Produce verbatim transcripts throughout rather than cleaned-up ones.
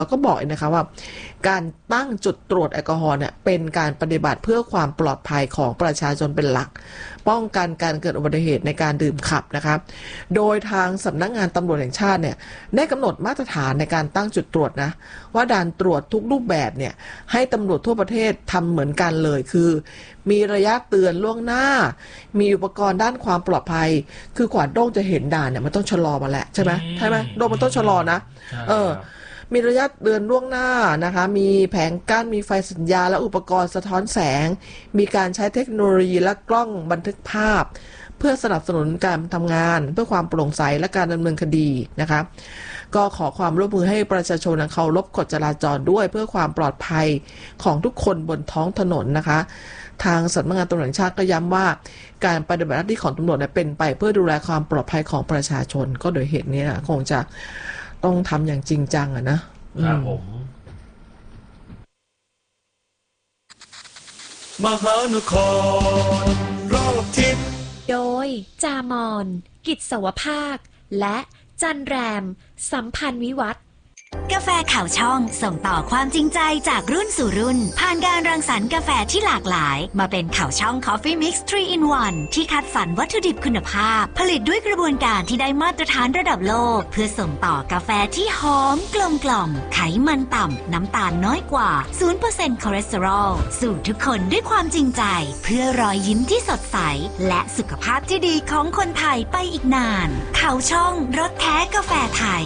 แล้วก็บอกนะคะว่าการตั้งจุดตรวจแอลกอฮอล์เนี่ยเป็นการปฏิบัติเพื่อความปลอดภัยของประชาชนเป็นหลักป้องกันการเกิดอุบัติเหตุในการดื่มขับนะคะโดยทางสำนักงานตำรวจแห่งชาติเนี่ยได้กำหนดมาตรฐานในการตั้งจุดตรวจนะว่าด่านตรวจทุกรูปแบบเนี่ยให้ตำรวจทั่วประเทศทำเหมือนกันเลยคือมีระยะเตือนล่วงหน้ามีอุปกรณ์ด้านความปลอดภัยคือกว่าโด่งจะเห็นด่านเนี่ยมันต้องชะลอมาแหละใช่ไหมใช่ไหมโด่งมันต้องชะลอนะเออมีระยะเตือนล่วงหน้านะคะมีแผงกั้นมีไฟสัญญาณและอุปกรณ์สะท้อนแสงมีการใช้เทคโนโลยีและกล้องบันทึกภาพเพื่อสนับสนุนการทำงานเพื่อความโปร่งใสและการดำเนินคดีนะคะก็ขอความร่วมมือให้ประชาชนเคารพกฎจราจรด้วยเพื่อความปลอดภัยของทุกคนบนท้องถนนนะคะทางสำนักงานตำรวจแห่งชาติก็ย้ำว่าการปฏิบัติหน้าที่ของตำรวจเป็นไปเพื่อดูแลความปลอดภัยของประชาชนก็โดยเหตุนี้นะคงจะต้องทำอย่างจริงจังอะนะครับผมมหานครรอบทิศโดยจามอนกิจสวภาคและจันแรมสัมพันธ์วิวัฒน์กาแฟข่าวช่องส่งต่อความจริงใจจากรุ่นสู่รุ่นผ่านการรังสรรค์กาแฟที่หลากหลายมาเป็นข่าวช่อง Coffee Mix ทรี อิน วัน ที่คัดสรรวัตถุดิบคุณภาพผลิตด้วยกระบวนการที่ได้มาตรฐานระดับโลกเพื่อส่งต่อกาแฟที่หอมกลมกล่อมไขมันต่ำน้ำตาลน้อยกว่า ศูนย์เปอร์เซ็นต์ คอเลสเตอรอลสู่ทุกคนด้วยความจริงใจเพื่อรอยยิ้มที่สดใสและสุขภาพที่ดีของคนไทยไปอีกนานข่าวช่องรสแท้กาแฟไทย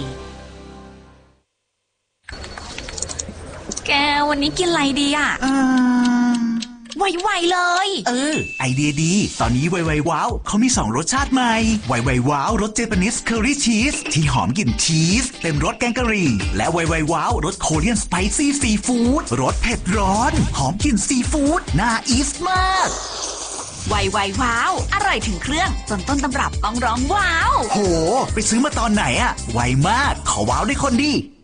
แกวันนี้กินอะไรดีอ่ะเออไวๆเลยเออไอเดียดีตอนนี้ไวๆว้าวเขามีสองรสชาติใหม่ไวๆว้าวรสเจแปนิสเคอรี่ชีสที่หอมกลิ่นชีสเต็มรสแกงกะหรี่และไวๆว้าวรสโคเรียนสไปซี่ซีฟู้ดรสเผ็ดร้อนหอมกลิ่นซีฟู้ดน่าอีสมากไวๆว้าวอร่อยถึงเครื่องจนต้นตำรับต้องร้องว้าวโหไปซื้อมาตอนไหนอะไวมากขอว้าวได้คนดี